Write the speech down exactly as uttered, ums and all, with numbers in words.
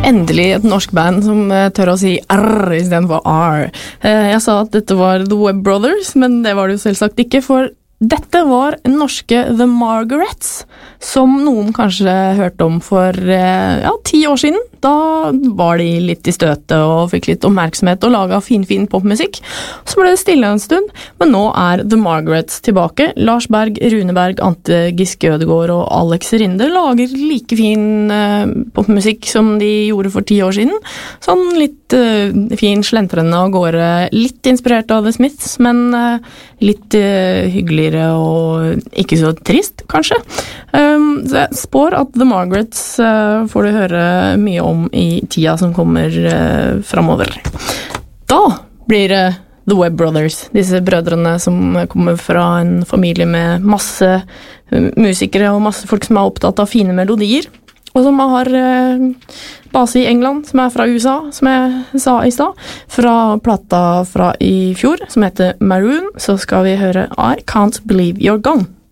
Endelig et norsk band som tør å si R i stedet for R. Jeg sa at dette var The Webb Brothers, men det var det jo selvsagt ikke, for dette var norske The Margarets, som noen kanskje hørte om for ja, ti år siden. Da var de litt i støtet og fikk litt oppmerksomhet og laget fin, fin popmusikk. Så ble det stille en stund, men nå er The Margarets tilbake. Lars Berg, Rune Berg, Ante Giske Ødegård og Alex Rinde lager like fin uh, popmusikk som de gjorde for ti år siden. Sånn litt uh, fin slentrende og gårde, litt inspirert av The Smiths, men uh, litt uh, hyggeligere og ikke så trist, kanskje. Um, så jeg spår at The Margarets uh, får du høre mye om i tida som kommer uh, fremover. Da blir det uh, The Webb Brothers, disse brødrene som kommer fra en familie med masse uh, musikere og masse folk som er opptatt av fine melodier, og som har uh, base i England, som er fra U S A, som jeg sa i stad. Fra plata fra i fjor, som heter Maroon, så skal vi høre I Can't Believe You're Gone.